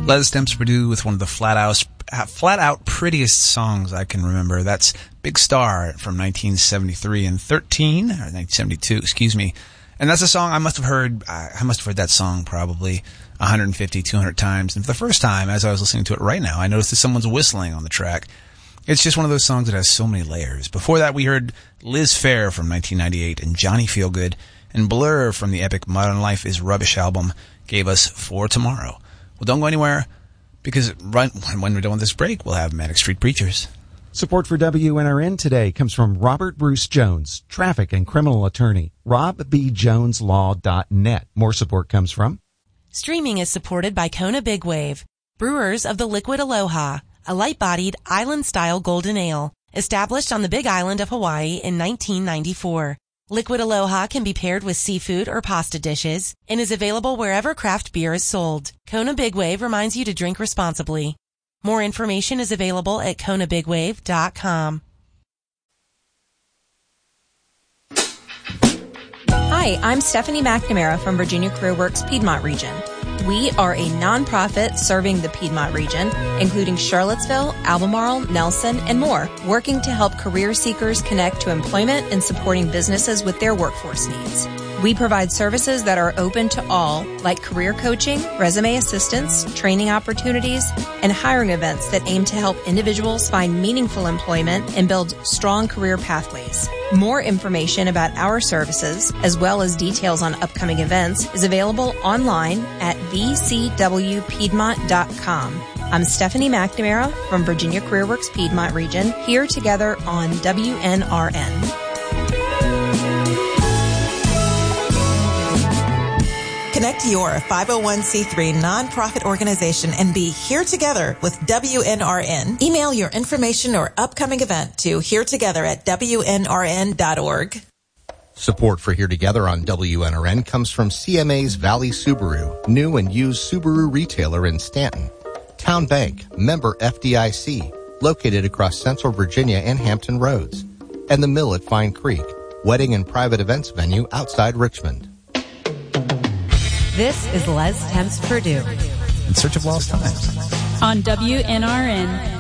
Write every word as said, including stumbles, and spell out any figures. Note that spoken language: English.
Les Temps Purdue with one of the flat out, flat out prettiest songs I can remember. That's Big Star from nineteen seventy-three and thirteen, or nineteen seventy-two, excuse me. And that's a song I must have heard, I must have heard that song probably one hundred fifty, two hundred times. And for the first time, as I was listening to it right now, I noticed that someone's whistling on the track. It's just one of those songs that has so many layers. Before that, we heard Liz Phair from nineteen ninety-eight and Johnny Feelgood, and Blur from the epic Modern Life is Rubbish album gave us For Tomorrow. Well, don't go anywhere, because right when we're done with this break, we'll have Manic Street Preachers. Support for W N R N today comes from Robert Bruce Jones, traffic and criminal attorney, rob b jones law dot net. More support comes from... Streaming is supported by Kona Big Wave, brewers of the Liquid Aloha, a light-bodied, island-style golden ale, established on the Big Island of Hawaii in nineteen ninety-four. Liquid Aloha can be paired with seafood or pasta dishes and is available wherever craft beer is sold. Kona Big Wave reminds you to drink responsibly. More information is available at kona big wave dot com. Hi, I'm Stephanie McNamara from Virginia CareerWorks Piedmont Region. We are a nonprofit serving the Piedmont region, including Charlottesville, Albemarle, Nelson, and more, working to help career seekers connect to employment and supporting businesses with their workforce needs. We provide services that are open to all, like career coaching, resume assistance, training opportunities, and hiring events that aim to help individuals find meaningful employment and build strong career pathways. More information about our services, as well as details on upcoming events, is available online at v c w piedmont dot com. I'm Stephanie McNamara from Virginia CareerWorks Piedmont Region, here together on W N R N. Connect your five oh one c three nonprofit organization and be here together with W N R N. Email your information or upcoming event to here together at w n r n dot org. Support for Here Together on W N R N comes from C M A's Valley Subaru, new and used Subaru retailer in Stanton. Town Bank, member F D I C, located across Central Virginia and Hampton Roads. And the Mill at Fine Creek, wedding and private events venue outside Richmond. This is Les Temps Purdue. In Search of Lost Time. On W N R N.